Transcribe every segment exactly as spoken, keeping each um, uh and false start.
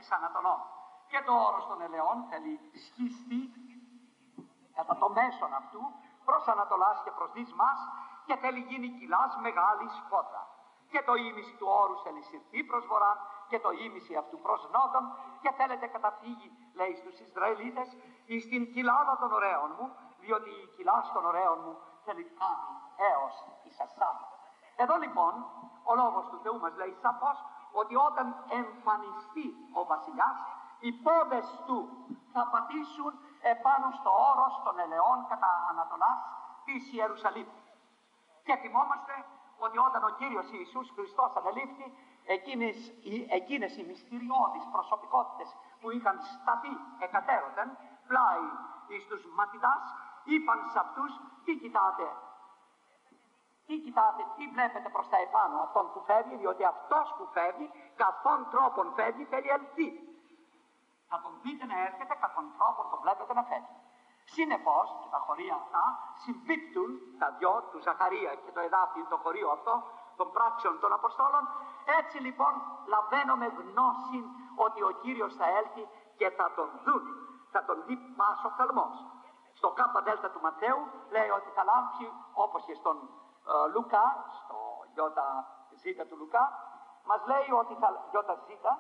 εξ Ανατολών. Και το όρος των ελαιών θέλει σχίστη κατά το μέσον αυτού προς Ανατολάς και προς Δυσμάς και θέλει γίνει κιλάς μεγάλη σκότρα. Και το ήμιση του όρους θέλει συρθεί προς βορράν και το ήμιση αυτού προς νότον και θέλετε καταφύγει, λέει στους Ισραηλίτες, εις την κοιλάδα των ωραίων μου, διότι η κοιλά των ωραίων μου θέλει φτάνει έως εις Ασάν. Εδώ λοιπόν ο λόγος του Θεού μας λέει σαφώς ότι όταν εμφανιστεί ο βασιλιάς, οι πόδες του θα πατήσουν επάνω στο όρος των ελαιών κατά Ανατολάς της Ιερουσαλήμ. Και θυμόμαστε ότι όταν ο Κύριος Ιησούς Χριστός ανελήφθη, εκείνες, εκείνες οι μυστηριώδεις προσωπικότητες που είχαν σταθεί εκατέρωθεν πλάι εις τους μαθητάς, είπαν σε αυτούς, τι κοιτάτε, τι κοιτάτε, τι βλέπετε προς τα επάνω αυτόν που φεύγει, διότι αυτός που φεύγει, καθόν τρόπον φεύγει, θέλει ελθεί. Θα τον δείτε να έρχεται, καθόν τρόπον τον βλέπετε να φεύγει. Συνεπώς, και τα χωρία αυτά συμπίπτουν τα δυο του Ζαχαρία και το εδάφιο, το χωρίο αυτό των πράξεων των Αποστόλων. Έτσι λοιπόν λαβαίνουμε γνώση ότι ο Κύριος θα έλθει και θα τον δουν, θα τον δει πάσο θαλμός. Στο κάπα δέλτα του Ματθαίου λέει ότι θα λάμψει, όπως και στον ε, Λουκά, στο γιώτα ζήτα του Λουκά, μας λέει ότι θα γιώτα ζήτα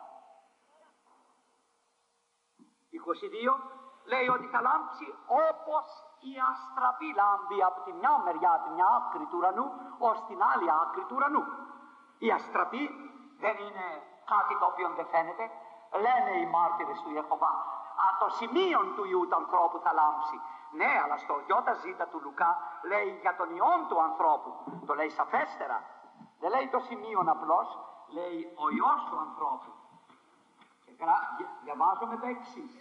είκοσι δύο, λέει ότι θα λάμψει όπως η αστραπή λάμπει από τη μια μεριά, τη μια άκρη του ουρανού, ως την άλλη άκρη του ουρανού. Η αστραπή δεν είναι κάτι το οποίο δεν φαίνεται. Λένε οι μάρτυρες του Ιεχωβά, από το σημείο του Ιού του ανθρώπου θα λάμψει. Ναι, αλλά στο γιώτα ζήτα του Λουκά λέει για τον Υιόν του ανθρώπου. Το λέει σαφέστερα. Δεν λέει το σημείο απλώς, λέει ο Υιός του ανθρώπου. Και διαβάζουμε το εξής.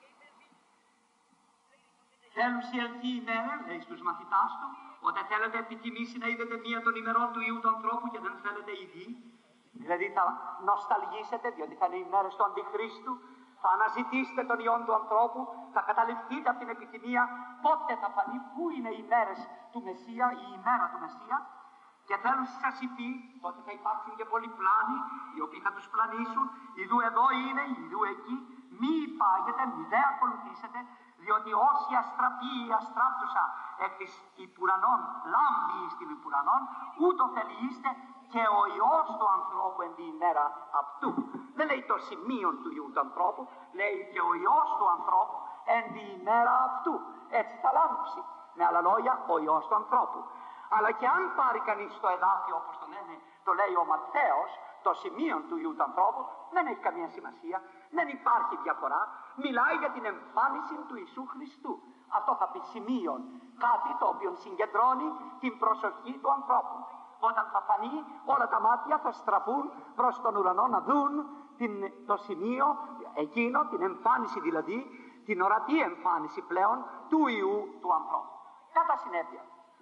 Θέλουσι ελθεί η μέρα, λέει στους μαθητάς του, όταν θέλετε επιτιμήσει να είδετε μία των ημερών του Υιού του ανθρώπου και δεν θέλετε ήδη. Δηλαδή θα νοσταλγήσετε, διότι θα είναι οι μέρες του Αντιχρίστου, θα αναζητήσετε τον Υιόν του ανθρώπου, θα καταληφθείτε από την επιθυμία πότε θα φανεί, πού είναι οι μέρες του Μεσσία, η ημέρα του Μεσσία. Και θέλω σας πει, τότε θα υπάρξουν και πολλοί πλάνοι, οι οποίοι θα τους πλανήσουν, ιδού εδώ είναι, ιδού εκεί, μη υπάγετε, μη δε ακολουθήσετε, διότι όσοι αστραπεί ή αστράπτουσα εκ της υπουρανών, λάμπει εις την υπουρανών, ούτω θέλει είστε και ο Υιός του ανθρώπου εν τη ημέρα αυτού. Δεν λέει το σημείο του Υιού του ανθρώπου, λέει και ο Υιός του ανθρώπου εν τη ημέρα αυτού. Έτσι θα λάμψει. Με άλλα λόγια, ο Υιός του ανθρώπου. Αλλά και αν πάρει κανείς το εδάφιο, όπως το λένε, το λέει ο Ματθαίος, το σημείο του Υιού του ανθρώπου, δεν έχει καμία σημασία, δεν υπάρχει διαφορά. Μιλάει για την εμφάνιση του Ιησού Χριστού. Αυτό θα πει σημείον, κάτι το οποίο συγκεντρώνει την προσοχή του ανθρώπου. Όταν θα φανεί, όλα τα μάτια θα στραφούν προς τον ουρανό να δουν την, το σημείο εκείνο, την εμφάνιση δηλαδή, την ορατή εμφάνιση πλέον του Υιού του ανθρώπου. Κατά συνέπεια,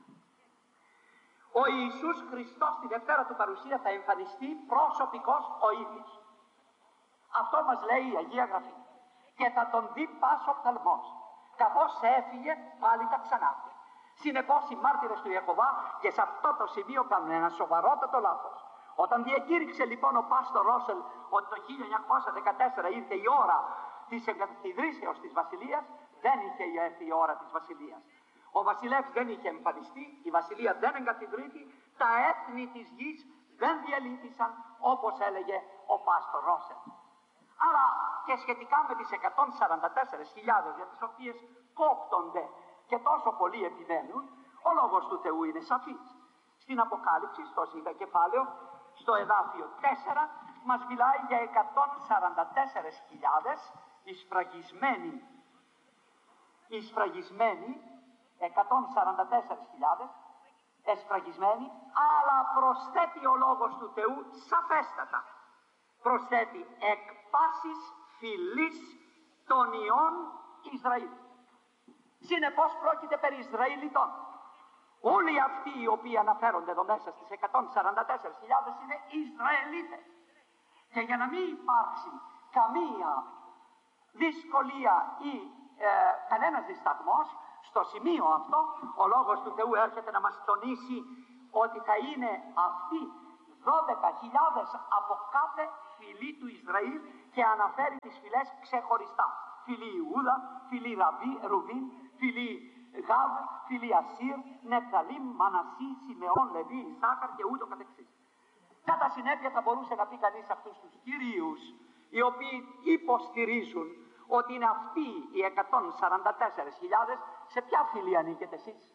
ο Ιησούς Χριστός τη Δευτέρα του παρουσία θα εμφανιστεί προσωπικός ο ίδιος. Αυτό μας λέει η Αγία Γραφή. Και θα τον δει πάσο οφθαλμός. Καθώς έφυγε πάλι θα ξανάρθει. Συνεπώς οι μάρτυρες του Ιεχωβά και σε αυτό το σημείο κάνουν ένα σοβαρότατο λάθος. Όταν διακήρυξε λοιπόν ο Πάστορ Ρόσελ ότι το χίλια εννιακόσια δεκατέσσερα ήρθε η ώρα της εγκαθιδρύσεως της Βασιλείας, δεν είχε έρθει η ώρα της Βασιλείας. Ο βασιλεύς δεν είχε εμφανιστεί, η βασιλεία δεν εγκαθιδρύθη, τα έθνη της γης δεν διαλύθησαν όπως έλεγε ο Πάστορ Ρόσελ. Αλλά και σχετικά με τις εκατόν σαράντα τέσσερις χιλιάδες για τις οποίες κόπτονται και τόσο πολλοί επιμένουν, ο λόγος του Θεού είναι σαφής. Στην Αποκάλυψη, στο Ζ κεφάλαιο, στο εδάφιο τέσσερα, μας μιλάει για εκατόν σαράντα τέσσερις χιλιάδες εισφραγισμένοι, εισφραγισμένοι, εκατόν σαράντα τέσσερις χιλιάδες εσφραγισμένοι, αλλά προσθέτει ο λόγος του Θεού σαφέστατα. Προσθέτει εκ πάσης φυλής των ιών Ισραήλ. Συνεπώς πρόκειται περί Ισραηλιτών. Όλοι αυτοί οι οποίοι αναφέρονται εδώ μέσα στις εκατόν σαράντα τέσσερις χιλιάδες είναι Ισραηλίτες. Και για να μην υπάρξει καμία δυσκολία ή ε, κανένας δισταγμός, στο σημείο αυτό ο λόγος του Θεού έρχεται να μας τονίσει ότι θα είναι αυτοί δώδεκα χιλιάδες από κάθε φυλή του Ισραήλ και αναφέρει τις φυλές ξεχωριστά. Φυλή Ιούδα, φυλή Ραβί, Ρουβίν, φυλή Γάβ, φυλή Ασύρ, Νεφθαλήμ, Μανασί, Σιμεών, Λεβί, Ισάκαρ και ούτω καθεξής. Κατά συνέπεια θα μπορούσε να πει κανείς αυτούς τους κυρίους, οι οποίοι υποστηρίζουν ότι είναι αυτοί οι εκατόν σαράντα τέσσερις χιλιάδες, σε ποια φυλή ανήκετε εσείς?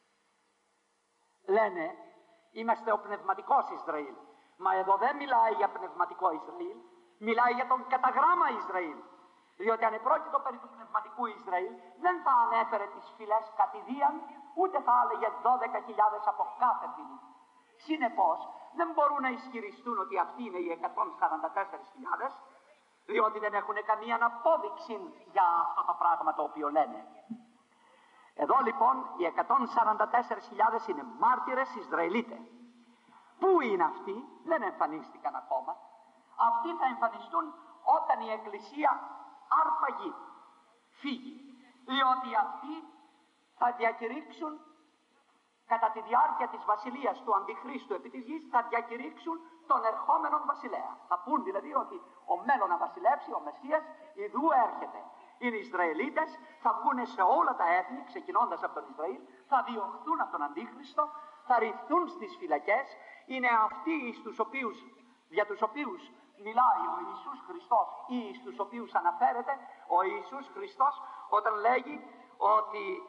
Λένε, είμαστε ο πνευματικός Ισραήλ. Μα εδώ δεν μιλάει για πνευματικό Ισραήλ, μιλάει για τον καταγράμμα Ισραήλ. Διότι αν επρόκειτο περί του πνευματικού Ισραήλ, δεν θα ανέφερε τις φυλές κατηδίαν, ούτε θα έλεγε δώδεκα χιλιάδες από κάθε φυλή. Συνεπώς, δεν μπορούν να ισχυριστούν ότι αυτοί είναι οι εκατόν σαράντα τέσσερις χιλιάδες, διότι δεν έχουν καμία απόδειξη για αυτό το πράγμα το οποίο λένε. Εδώ λοιπόν οι εκατόν σαράντα τέσσερις χιλιάδες είναι μάρτυρες Ισραηλίτες. Πού είναι αυτοί? Δεν εμφανίστηκαν ακόμα. Αυτοί θα εμφανιστούν όταν η Εκκλησία αρπαγεί, φύγει. Διότι αυτοί θα διακηρύξουν κατά τη διάρκεια της βασιλείας του Αντιχρίστου επί της γης, θα διακηρύξουν τον ερχόμενον βασιλέα. Θα πούν δηλαδή ότι ο μέλλον να βασιλεύσει, ο Μεσσίας, ιδού έρχεται. Είναι Ισραηλίτες, θα βγουν σε όλα τα έθνη, ξεκινώντας από τον Ισραήλ, θα διωχθούν από τον Αντίχριστο, θα ρηθούν στις φυλακές. Είναι αυτοί στους οποίους, για τους οποίους μιλάει ο Ιησούς Χριστός ή στους οποίους αναφέρεται ο Ιησούς Χριστός όταν λέγει ότι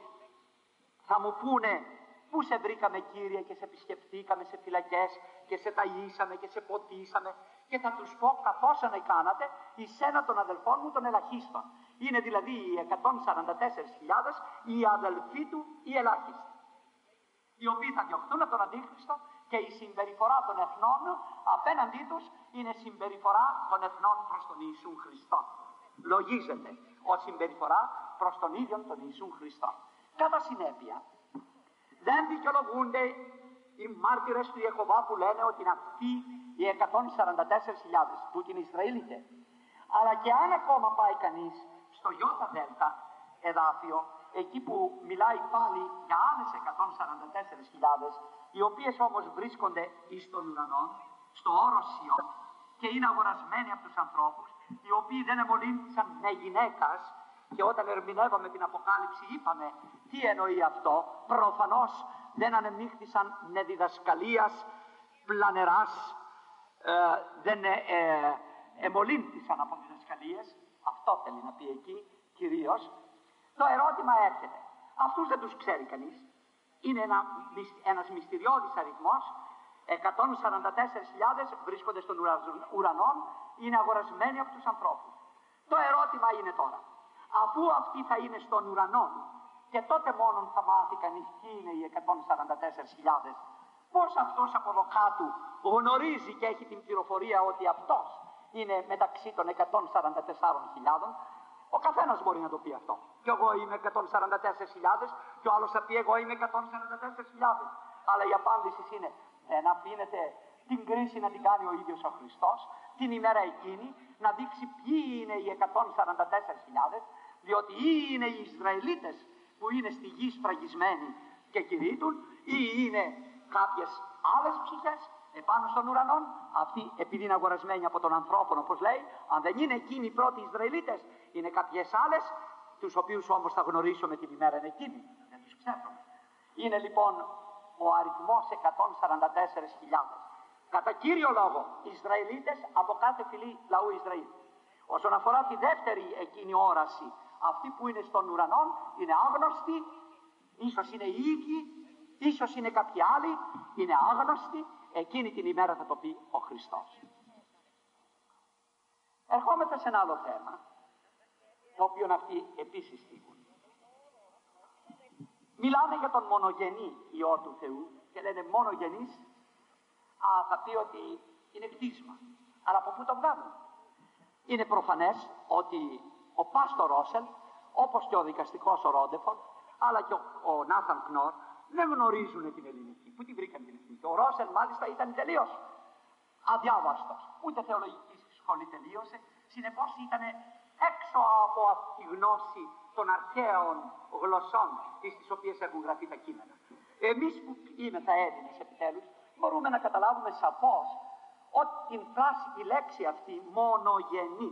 θα μου πούνε πού σε βρήκαμε Κύριε και σε επισκεφτήκαμε σε φυλακές και σε ταΐσαμε και σε ποτίσαμε, και θα τους πω καθώς ανεκάνατε εις ένα των αδελφών μου των ελαχίστων. Είναι δηλαδή οι εκατόν σαράντα τέσσερις χιλιάδες οι αδελφοί του οι ελάχιστοι, οι οποίοι θα διωχθούν από τον Αντίχριστο, και η συμπεριφορά των εθνών απέναντί τους είναι συμπεριφορά των εθνών προς τον Ιησούν Χριστό. Λογίζεται ως συμπεριφορά προς τον ίδιο τον Ιησούν Χριστό. Κατά συνέπεια, δεν δικαιολογούνται οι μάρτυρες του Ιεχωβά που λένε ότι είναι αυτοί οι εκατόν σαράντα τέσσερις χιλιάδες, που είναι Ισραήλιτες. Αλλά και αν ακόμα πάει κανείς στο Ιώτα Δέλτα εδάφιο, εκεί που μιλάει πάλι για άλλες εκατόν σαράντα τέσσερις χιλιάδες, οι οποίες όμως βρίσκονται εις των ουρανών, στο όρος Σιών, και είναι αγορασμένοι από τους ανθρώπους, οι οποίοι δεν εμολύνθησαν με γυναίκας. Και όταν ερμηνεύαμε την Αποκάλυψη είπαμε τι εννοεί αυτό. Προφανώς δεν ανεμίχθησαν με διδασκαλίας πλανεράς, ε, δεν ε, ε, εμολύνθησαν από διδασκαλίες. Αυτό θέλει να πει εκεί κυρίως. Το ερώτημα έρχεται. Αυτούς δεν τους ξέρει κανείς. Είναι ένα, ένας μυστηριώδης αριθμός. εκατόν σαράντα τέσσερις χιλιάδες βρίσκονται στον ουρανό, είναι αγορασμένοι από τους ανθρώπους. Το ερώτημα είναι τώρα, αφού αυτοί θα είναι στον ουρανό και τότε μόνον θα μάθει κανείς ποιοι είναι οι εκατόν σαράντα τέσσερις χιλιάδες, πώς αυτός από εδώ κάτω γνωρίζει και έχει την πληροφορία ότι αυτός είναι μεταξύ των εκατόν σαράντα τεσσάρων χιλιάδων? Ο καθένας μπορεί να το πει αυτό. Και εγώ είμαι εκατόν σαράντα τέσσερις χιλιάδες, και ο άλλος θα πει εγώ είμαι εκατόν σαράντα τέσσερις χιλιάδες. Αλλά η απάντηση είναι ε, να αφήνεται την κρίση να την κάνει ο ίδιος ο Χριστός την ημέρα εκείνη, να δείξει ποιοι είναι οι εκατόν σαράντα τέσσερις χιλιάδες, διότι ή είναι οι Ισραηλίτες που είναι στη γη σφραγισμένοι και κηρύττουν, ή είναι κάποιες άλλες ψυχές επάνω στον ουρανό. Αυτοί, επειδή είναι αγορασμένοι από τον ανθρώπων, όπως λέει, αν δεν είναι εκείνοι οι πρώτοι Ισραηλίτες, είναι κάποιες άλλες, τους οποίους όμως θα γνωρίσουμε την ημέρα εκείνη. Δεν τους ξέρουμε. Είναι λοιπόν ο αριθμός εκατόν σαράντα τέσσερις χιλιάδες. Κατά κύριο λόγο, Ισραηλίτες από κάθε φυλή λαού Ισραήλ. Όσον αφορά τη δεύτερη εκείνη όραση, αυτοί που είναι στον ουρανό είναι άγνωστοι, ίσως είναι οι ίδιοι, ίσως είναι κάποιοι άλλοι, είναι άγνωστοι, εκείνη την ημέρα θα το πει ο Χριστός. Ερχόμαστε σε ένα άλλο θέμα, το οποίο αυτοί επίσης θίγουν. Μιλάμε για τον μονογενή Υιό του Θεού και λένε μονογενής, α, θα πει ότι είναι κτίσμα. Αλλά από πού το βγάλουν? Είναι προφανές ότι ο Πάστορ Ρόσελ, όπως και ο δικαστικός ο Ρόντεφορντ, αλλά και ο, ο Νάθαν Κνόρ, δεν γνωρίζουν την ελληνική. Πού την βρήκαν την ελληνική? Ο Ρόσελ μάλιστα ήταν τελείως αδιάβαστος. Ούτε θεολογική σχολή τελείωσε. Συνεπώς ήταν έξω από αυτή τη γνώση των αρχαίων γλωσσών στις οποίες έχουν γραφεί τα κείμενα. Εμείς που είμαστε Έλληνες επιτέλους, μπορούμε να καταλάβουμε σαφώς ότι την φράση, τη λέξη αυτή μονογενής,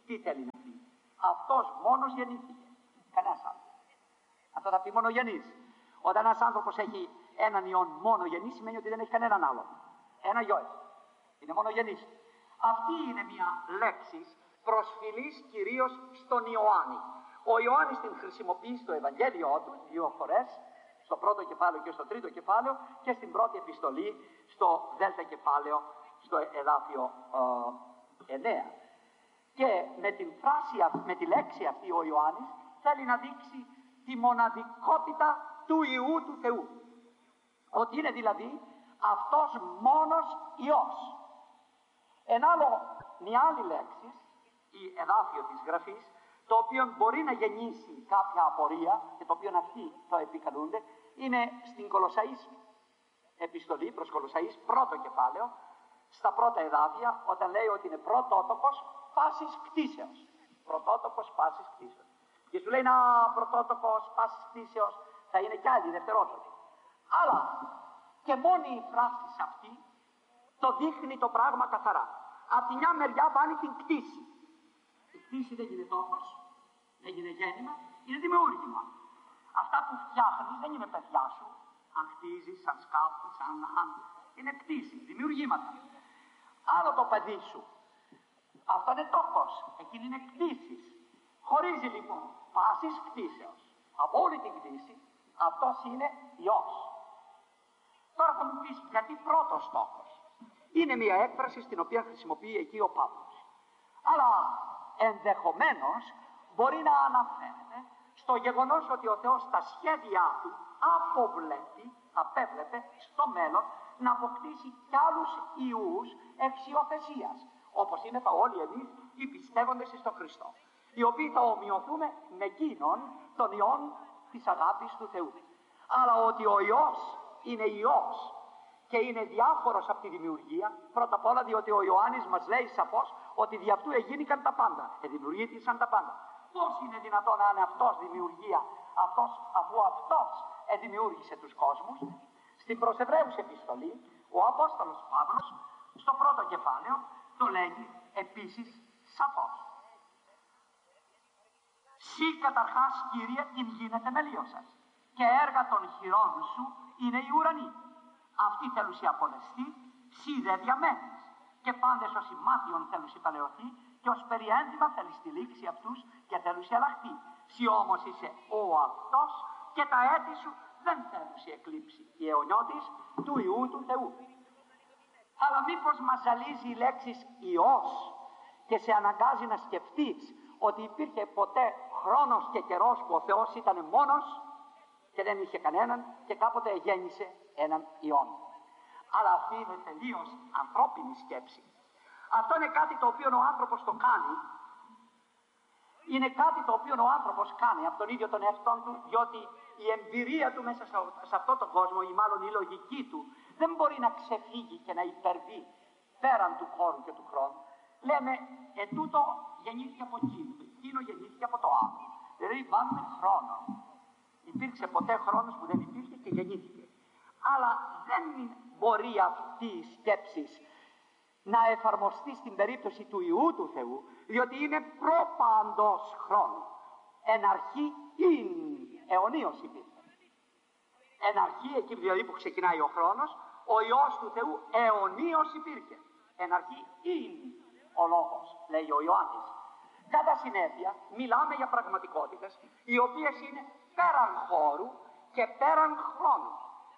τι θέλει να πει? Αυτός μόνος γεννήθηκε. Κανένας άλλος. Αυτό θα πει μονογενής. Όταν ένας άνθρωπος έχει έναν ιόν μονογενή, σημαίνει ότι δεν έχει κανέναν άλλον. Ένα γιο έχει. Είναι μονογενής. Αυτή είναι μια λέξη προσφυλής κυρίως στον Ιωάννη. Ο Ιωάννης την χρησιμοποιεί στο Ευαγγέλιό του δύο φορές, στο πρώτο κεφάλαιο και στο τρίτο κεφάλαιο, και στην πρώτη επιστολή στο δέλτα κεφάλαιο, στο εδάφιο ε, εννέα. Και με την φράση, με τη λέξη αυτή ο Ιωάννης θέλει να δείξει τη μοναδικότητα του Υιού του Θεού. Ότι είναι δηλαδή αυτός μόνος Υιός. Ένα άλλο, μια άλλη λέξη, η εδάφιο της γραφής, το οποίο μπορεί να γεννήσει κάποια απορία και το οποίο αυτοί το επικαλούνται, είναι στην Κολοσσαείς επιστολή προς Κολοσσαείς, πρώτο κεφάλαιο, στα πρώτα εδάφια, όταν λέει ότι είναι πρωτότοκος πάσης κτήσεως. Πρωτότοκος πάσης κτήσεως. Και σου λέει ένα πρωτότοκος πάσης κτήσεως θα είναι κι άλλοι δευτερότοκοι. Αλλά και μόνη η φράση αυτή το δείχνει το πράγμα καθαρά. Από τη μια μεριά βάλει την κτήση. Η κτήση δεν είναι τόπος, δεν είναι γέννημα, είναι δημιούργημα. Αυτά που φτιάχνεις δεν είναι παιδιά σου, αν χτίζεις, σαν σκάφη, σαν αν. Είναι κτήση, δημιουργήματα. Άλλο το παιδί σου. Αυτό είναι τόπος, εκείνη είναι κτήσεις. Χωρίζει λοιπόν πάσης κτήσεως. Από όλη την κτήση, αυτός είναι Υιός. Τώρα θα μου πεις, γιατί πρώτος τόπος? Είναι μια έκφραση στην οποία χρησιμοποιεί εκεί ο Παύλος. Αλλά ενδεχομένως μπορεί να αναφέρεται στο γεγονός ότι ο Θεός τα σχέδιά του αποβλέπει, απέβλεπε στο μέλλον να αποκτήσει κι άλλους Υιούς εξ υιοθεσίας, όπως είναι τα όλοι εμείς οι πιστεύοντες στον Χριστό, οι οποίοι θα ομοιωθούμε με εκείνον των Υιών της αγάπης του Θεού. Αλλά ότι ο Υιός είναι Υιός και είναι διάφορος από τη δημιουργία, πρώτα απ' όλα διότι ο Ιωάννης μας λέει σαφώς ότι δι' αυτού εγίνηκαν τα πάντα, εδημιουργήθησαν τα πάντα. Πώς είναι δυνατόν να είναι αυτός δημιουργία, αυτός, αφού αυτός εδημιούργησε τους κόσμους? Στην προς Εβραίους επιστολή, ο Απόστολος Παύλος, στο πρώτο κεφάλαιο, το λέγει επίσης σαφώς. Συ καταρχάς, Κύριε, την γη θεμελίωσας, και έργα των χειρών σου είναι οι ουρανοί. Αυτοί θέλουν σε απολεστεί, συ δε διαμένεις. Και πάντες ως ημάτιον θέλουν σε παλαιωθεί, και ως περιέντημα θέλει στη λήξη αυτούς και θέλουν σε αλλάχθει. Συ όμως είσαι ο αυτός, και τα έτη σου δεν θέλουν σε εκλείψει. Η αιωνιώτης του Υιού του Θεού. Αλλά μήπως μας ζαλίζει η λέξη Υιός και σε αναγκάζει να σκεφτείς ότι υπήρχε ποτέ χρόνος και καιρός που ο Θεός ήταν μόνος και δεν είχε κανέναν και κάποτε γέννησε έναν Υιόν? Αλλά αυτή είναι τελείως ανθρώπινη σκέψη. Αυτό είναι κάτι το οποίο ο άνθρωπος το κάνει. Είναι κάτι το οποίο ο άνθρωπος κάνει από τον ίδιο τον εαυτόν του, διότι η εμπειρία του μέσα σε αυτόν τον κόσμο, ή μάλλον η λογική του, δεν μπορεί να ξεφύγει και να υπερβεί πέραν του χώρου και του χρόνου. Λέμε, ετούτο γεννήθηκε από εκείνο, εκείνο γεννήθηκε από το άλλο. Δηλαδή βάλουμε χρόνο. Υπήρξε ποτέ χρόνος που δεν υπήρχε και γεννήθηκε. Αλλά δεν μπορεί αυτή η σκέψη να εφαρμοστεί στην περίπτωση του Υιού του Θεού, διότι είναι προπαντός χρόνου. Εν αρχή είναι, αιωνίως υπήρχε. Εν αρχή, εκεί δηλαδή που ξεκινάει ο χρόνος, ο Υιός του Θεού αιωνίως υπήρχε. Εν αρχή είναι ο λόγος, λέει ο Ιωάννης. Κατά συνέπεια, μιλάμε για πραγματικότητες οι οποίες είναι πέραν χώρου και πέραν χρόνου.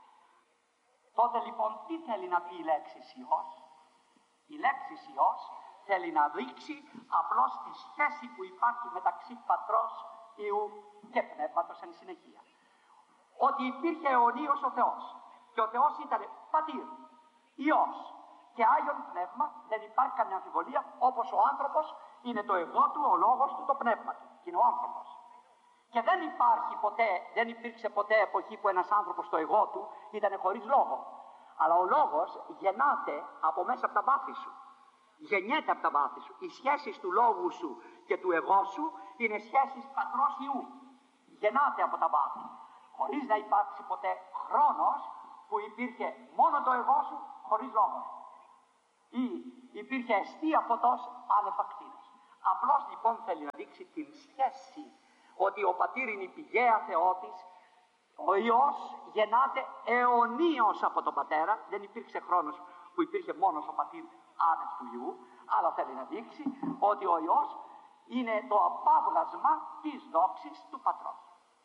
Τότε λοιπόν τι θέλει να πει η λέξη Υιός? Η λέξη Υιός θέλει να δείξει απλώς τη σχέση που υπάρχει μεταξύ Πατρός, Υιού και Πνεύματος εν συνεχεία. Ότι υπήρχε αιωνίως ο Θεός και ο Θεός ήταν Πατήρ, Υιός και Άγιον Πνεύμα, δεν υπάρχει καμιά αμφιβολία, όπως ο άνθρωπος είναι το εγώ του, ο λόγος του, το πνεύμα του, και είναι ο άνθρωπος. Και δεν υπάρχει ποτέ, δεν υπήρξε ποτέ εποχή που ένας άνθρωπος το εγώ του ήταν χωρίς λόγο. Αλλά ο λόγος γεννάται από μέσα από τα βάθη σου. Γεννιέται από τα βάθη σου. Οι σχέσεις του λόγου σου και του εγώ σου είναι σχέσεις Πατρός Υιού. Γεννάται από τα βάθη. Χωρίς να υπάρξει ποτέ χρόνος που υπήρχε μόνο το εγώ σου χωρίς λόγο. Ή υπήρχε εστία φωτός άνευ ακτίνος. Απλώς λοιπόν θέλει να δείξει την σχέση, ότι ο πατήρ είναι η πηγαία Θεότης, ο Υιός γεννάται αιωνίως από τον Πατέρα, δεν υπήρξε χρόνος που υπήρχε μόνος ο πατήρ άνευ του Υιού, αλλά θέλει να δείξει ότι ο Υιός είναι το απάβγασμα της δόξης του Πατρός.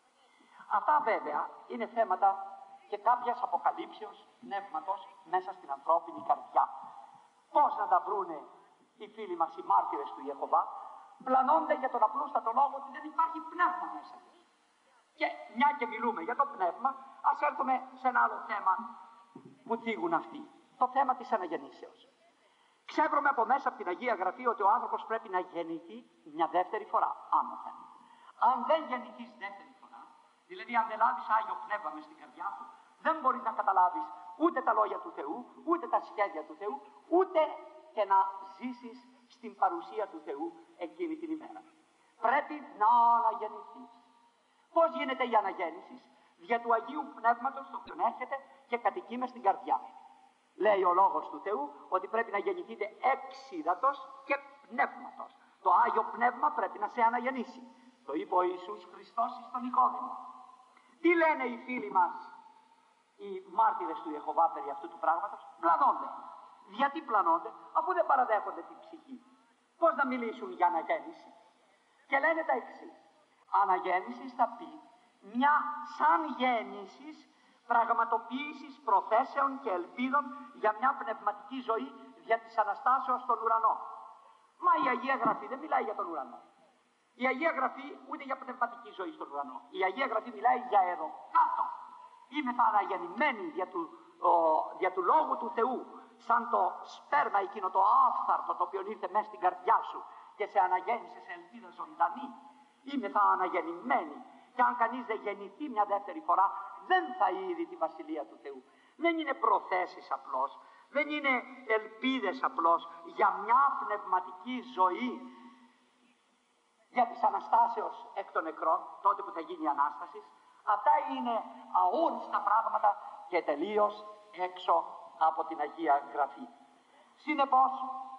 Αυτά βέβαια είναι θέματα και κάποιας αποκαλύψεως πνεύματος μέσα στην ανθρώπινη καρδιά. Πώς να τα βρούνε οι φίλοι μας οι μάρτυρες του Ιεχωβά? Πλανώνται για τον απλούστατο λόγο ότι δεν υπάρχει πνεύμα μέσα τους. Και μια και μιλούμε για το πνεύμα, ας έρθουμε σε ένα άλλο θέμα που θίγουν αυτοί. Το θέμα της αναγεννήσεως. Ξέβρωμε από μέσα από την Αγία Γραφή ότι ο άνθρωπος πρέπει να γεννηθεί μια δεύτερη φορά, άνωθεν. Αν δεν γεννηθείς δεύτερη φορά, δηλαδή αν δεν λάβεις Άγιο Πνεύμα μες στην καρδιά σου, δεν μπορείς να καταλάβεις ούτε τα λόγια του Θεού, ούτε τα σχέδια του Θεού, ούτε και να ζήσεις στην παρουσία του Θεού εκείνη την ημέρα. Πρέπει να αναγεννηθείς. Πώς γίνεται η αναγέννηση? Δια του Αγίου Πνεύματος το οποίο έρχεται και κατοικεί μες στην καρδιά. Λέει ο Λόγος του Θεού ότι πρέπει να γεννηθείτε εξ ύδατος και πνεύματος. Το Άγιο Πνεύμα πρέπει να σε αναγεννήσει. Το είπε ο Ιησούς Χριστός στον Νικόδημο. Τι λένε οι φίλοι μας, οι μάρτυρες του Ιεχωβά περί αυτού του πράγματος? Πλανώνται. Γιατί πλανώνται? Αφού δεν παραδέχονται την ψυχή. Πώς να μιλήσουν για αναγέννηση? Και λένε τα εξής. Αναγέννηση θα πει μια σαν γέννησης πραγματοποίησης προθέσεων και ελπίδων για μια πνευματική ζωή δια της Αναστάσεως στον ουρανό. Μα η Αγία Γραφή δεν μιλάει για τον ουρανό. Η Αγία Γραφή ούτε για πνευματική ζωή στον ουρανό. Η Αγία Γραφή μιλάει για εδώ κάτω. Είμαι θα αναγεννημένη δια του, ο, δια του Λόγου του Θεού, σαν το σπέρμα εκείνο το άφθαρτο το οποίο ήρθε μέσα στην καρδιά σου και σε αναγέννησε σε ελπίδα ζωντανή. Είμαι θα αναγεννημένη. Και αν κανείς δεν γεννηθεί μια δεύτερη φορά, δεν θα είδει τη Βασιλεία του Θεού. Δεν είναι προθέσεις απλώς, δεν είναι ελπίδες απλώς για μια πνευματική ζωή για της Αναστάσεως εκ των νεκρών, τότε που θα γίνει η Ανάσταση. Αυτά είναι αόριστα πράγματα και τελείως έξω από την Αγία Γραφή. Συνεπώς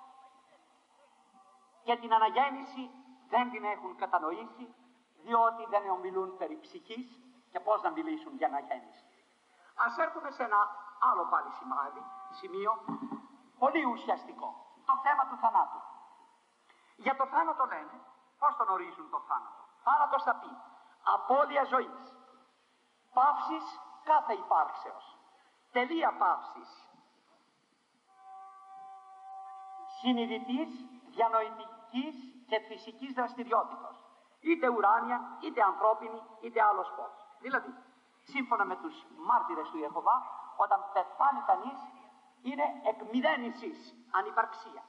και την αναγέννηση δεν την έχουν κατανοήσει, διότι δεν ομιλούν περί ψυχής και πώς να μιλήσουν για αναγέννηση. Ας έρθουμε σε ένα άλλο πάλι σημάδι, σημείο, πολύ ουσιαστικό, το θέμα του θανάτου. Για το θάνατο λένε, πώς τον ορίζουν το θάνατο? Θάνατος θα πει απώλεια ζωής, παύσης κάθε υπάρξεως, τελεία παύσης, συνειδητής, διανοητικής και φυσικής δραστηριότητας, είτε ουράνια, είτε ανθρώπινη, είτε άλλος πώς. Δηλαδή, σύμφωνα με τους μάρτυρες του Ιεχωβά, όταν πεθάνει κανείς, είναι εκμηδένησης, ανυπαρξία.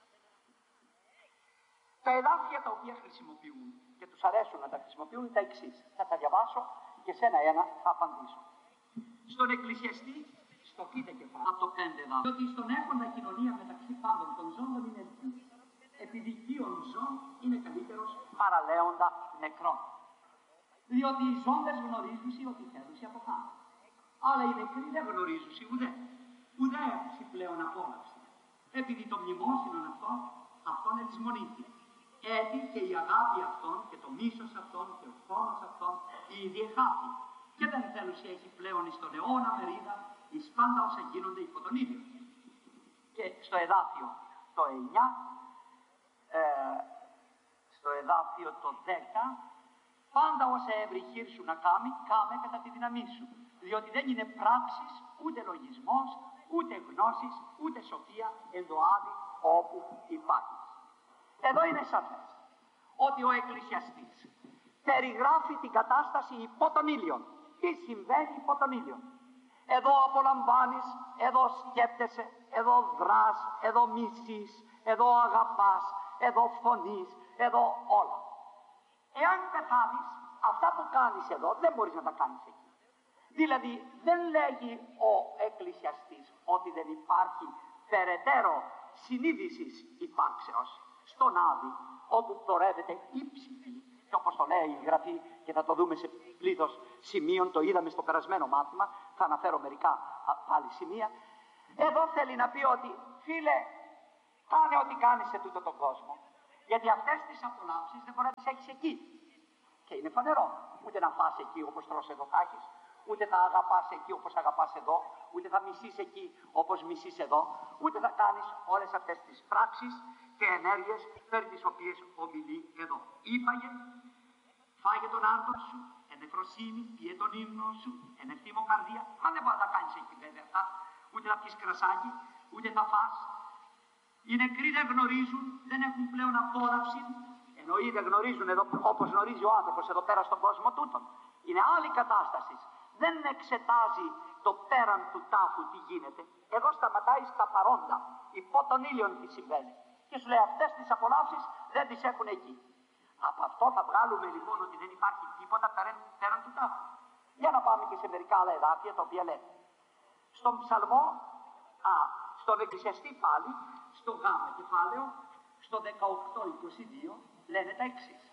Τα εδάφια τα οποία χρησιμοποιούν και τους αρέσουν να τα χρησιμοποιούν είναι τα εξής. Θα τα διαβάσω και σε ένα-ένα θα απαντήσω. Στον Εκκλησιαστή, στο πείτε κεφάλι, από το πέντε εδάφιο, ότι στον έχοντα κοινωνία μεταξύ πάντων των ζώντων είναι ελπίδα. Επειδή οικείων ζώων είναι καλύτερος παραλέοντα νεκρών. Διότι οι ζώντες γνωρίζουν ότι θέλουν αποχάνουν. Αλλά οι νεκροί δεν γνωρίζουν ουδέ. Ουδέ έχουν πλέον απόλαυση. Επειδή το μνημόσυνο αυτόν, αυτόν ελισμονήθηκε. Έτσι και η αγάπη αυτών και το μίσος αυτών και ο φόνος αυτών ήδη εχάθη. Και δεν θέλουν έχει πλέον εις τον αιώνα μερίδα εις πάντα όσα γίνονται υπό τον ίδιο. Και στο εδάφιο το εννιά, ε, στο εδάφιο το δέκα, πάντα όσα ευρυχήρ σου να κάμε, κάμε κατά τη δύναμή σου. Διότι δεν είναι πράξεις, ούτε λογισμός, ούτε γνώσης, ούτε σοφία εν το άδει όπου υπάρχει. Εδώ είναι σαφές ότι ο εκκλησιαστής περιγράφει την κατάσταση υπό τον ήλιον. Τι συμβαίνει υπό τον ήλιον? Εδώ απολαμβάνεις, εδώ σκέπτεσαι, εδώ δράς, εδώ μισείς, εδώ αγαπάς, εδώ φωνείς, εδώ όλα. Εάν πεθάνεις, αυτά που κάνεις εδώ δεν μπορείς να τα κάνεις εκεί. Δηλαδή δεν λέγει ο εκκλησιαστής ότι δεν υπάρχει περαιτέρω συνείδησης υπάρξεως στον Άδη, όπου πτωρεύεται η ψυχή. Και όπως το λέει η Γραφή, και θα το δούμε σε πλήθος σημείων, το είδαμε στο περασμένο μάθημα, θα αναφέρω μερικά πάλι σημεία. Εδώ θέλει να πει ότι, φίλε, κάνε ό,τι κάνεις σε τούτο τον κόσμο. Γιατί αυτές τις απολαύσεις δεν μπορεί να τις έχεις εκεί. Και είναι φανερό. Ούτε να φας εκεί όπως τρως εδώ θα έχεις, ούτε θα αγαπάς εκεί όπως αγαπάς εδώ, ούτε θα μισείς εκεί όπως μισείς εδώ, ούτε θα κάνεις όλες αυτές τις πράξεις και ενέργειες περί τις οποίες ομιλεί εδώ. Είπαγε, φάγε τον άρτο σου, εν νεφροσύνη, πιέ τον ύμνο σου, εν ευθύμο καρδία. Μα δεν μπορεί να τα κάνεις εκεί βέβαια αυτά, ούτε να πεις κρασάκι, ούτε θα φας. Οι νεκροί δεν γνωρίζουν, δεν έχουν πλέον απόλαυση. Εννοεί δεν γνωρίζουν εδώ, όπως γνωρίζει ο άνθρωπος εδώ πέρα στον κόσμο τούτον. Είναι άλλη κατάσταση. Δεν εξετάζει το πέραν του τάφου τι γίνεται. Εδώ σταματάει στα παρόντα. Υπό τον ήλιον τι συμβαίνει. Και σου λέει αυτές τις απολαύσεις δεν τις έχουν εκεί. Από αυτό θα βγάλουμε λοιπόν ότι δεν υπάρχει τίποτα πέραν, πέραν του τάφου. Για να πάμε και σε μερικά άλλα εδάφια τα οποία λένε. Στον ψαλμό, α, στον Εκκλησιαστή πάλι, στο γάμα κεφάλαιο, στο δεκαοκτώ είκοσι δύο, λένε τα εξής.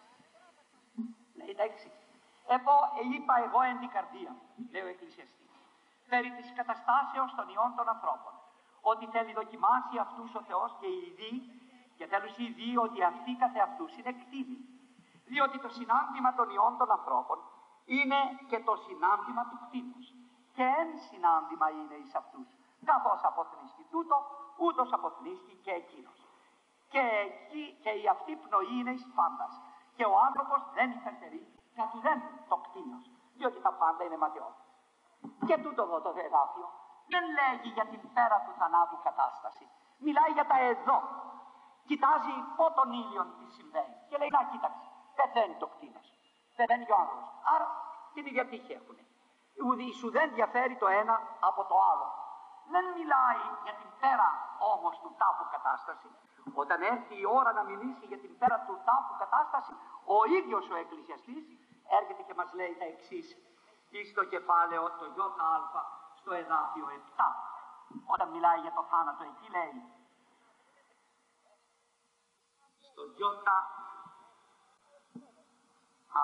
Λέει τα εξής. Εγώ είπα εγώ εν την καρδία, λέει ο Εκκλησιαστής, περί της καταστάσεως των ιών των ανθρώπων, ότι θέλει δοκιμάσει αυτούς ο Θεός και οι ειδοί, και θέλουν οι ειδοί ότι αυτοί καθε αυτούς είναι κτίνοι. Διότι το συνάντημα των ιών των ανθρώπων είναι και το συνάντημα του κτίνους. Και εν συνάντημα είναι εις αυτούς, καθώς αποθνίστη τούτο, ούτως αποθνίστη και εκείνος. Και, εκεί, και η αυτή πνοή είναι εις πάντας. Και ο άνθρωπος δεν υπερτερεί κατ' ουδέν το κτίνος, διότι τα πάντα είναι ματαιότητα. Και τούτο εδώ το εδάφιο δεν λέγει για την πέρα του θανάτου κατάσταση. Μιλάει για τα εδώ. Κοιτάζει υπό τον ήλιον τι συμβαίνει. Και λέει, να κοίταξε, πεθαίνει το κτίνος. Πεθαίνει και ο άνθρωπος. Άρα την ίδια τύχη έχουν. Σου δεν διαφέρει το ένα από το άλλο. Δεν μιλάει για την πέρα όμως του τάφου κατάσταση. Όταν έρθει η ώρα να μιλήσει για την πέρα του τάφου κατάσταση, ο ίδιος ο Εκκλησιαστής έρχεται και μας λέει τα εξής. Ή στο κεφάλαιο το ΙΑ στο εδάφιο επτά. Όταν μιλάει για το θάνατο εκεί λέει. Στο ΙΑ, α,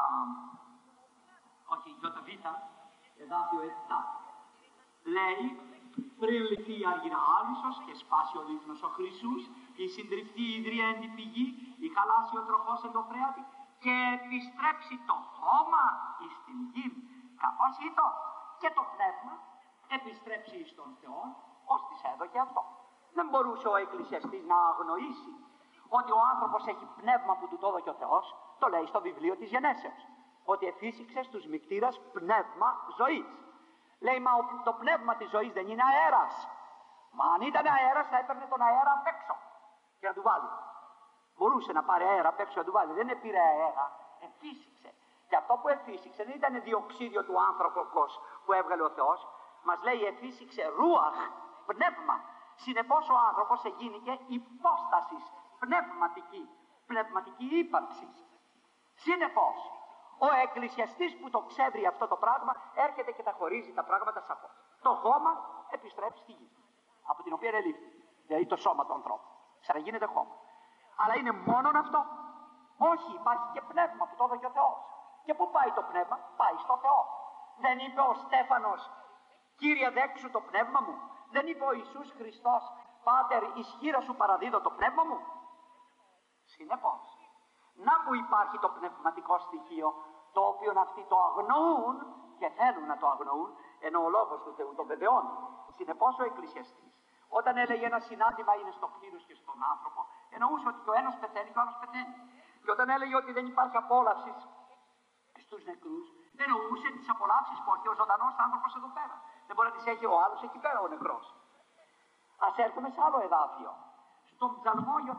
όχι ΙΒ, εδάφιο επτά. Λέει, πριν λυθεί η αργυρά άλυσος και σπάσει ο λίχνος ο χρυσούς, η συντριφτή ιδρία εν τη πηγή, η χαλάσει ο τροχός εν το φρέατη, και επιστρέψει το χώμα εις την γη, καθώς ήτο και το πνεύμα επιστρέψει εις τον Θεό, ως της έδωκε αυτό. Δεν μπορούσε ο Εκκλησιαστής να αγνοήσει ότι ο άνθρωπος έχει πνεύμα που του το έδωκε ο Θεός, το λέει στο βιβλίο της Γενέσεως, ότι εφύσηξε στους μυκτήρας πνεύμα ζωής. Λέει, μα το πνεύμα της ζωής δεν είναι αέρας. Μα αν ήταν αέρας θα έπαιρνε τον αέρα απ' έξω και να του βάλει. Μπορούσε να πάρει αέρα απ' έξω να του βάλει. Δεν πήρε αέρα, εφύσηξε. Και αυτό που εφύσηξε δεν ήταν διοξίδιο του άνθρωπος που έβγαλε ο Θεός. Μας λέει εφύσηξε ρούαχ, πνεύμα. Συνεπώς ο άνθρωπος εγίνηκε υπόστασης πνευματική, πνευματική ύπαρξη. Συνεπώς, ο Εκκλησιαστής που το ξέρει αυτό το πράγμα έρχεται και τα χωρίζει τα πράγματα σαφώς. Το χώμα επιστρέφει στη γη, από την οποία ελήφθη, δηλαδή το σώμα του ανθρώπου. Ξαναγίνεται χώμα. Αλλά είναι μόνον αυτό? Όχι, υπάρχει και πνεύμα που το έδωκε ο Θεός. Και πού πάει το πνεύμα? Πάει στο Θεό. Δεν είπε ο Στέφανος, Κύριε δέξου το πνεύμα μου? Δεν είπε ο Ιησούς Χριστός, Πάτερ ισχύρα σου παραδίδω το πνεύμα μου? Συνεπώς, να που υπάρχει το πνευματικό στοιχείο, το οποίο αυτοί το αγνοούν και θέλουν να το αγνοούν, ενώ ο λόγος του Θεού το βεβαιώνει. Συνεπώς ο Εκκλησιαστής, όταν έλεγε ένα συνάντημα είναι στο κτίνος και στον άνθρωπο, εννοούσε ότι το ένας πεθαίνει και ο άλλος πεθαίνει. Και όταν έλεγε ότι δεν υπάρχει απόλαυση στους νεκρούς, εννοούσε τις απολαύσεις που έχει ο ζωντανός άνθρωπος εδώ πέρα. Δεν μπορεί να τις έχει ο άλλος εκεί πέρα ο νεκρός. Ας έρθουμε σε άλλο εδάφιο. Στον ψαλμό ΙΓ,